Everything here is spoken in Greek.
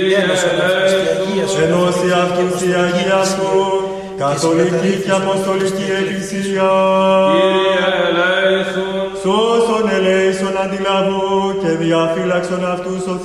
Ενώσει αυτούς η Αγία Σου, καθολική και αποστολική Εκκλησία. Σώσον ελέησον αντιλαβού και διαφύλαξον αυτούς ο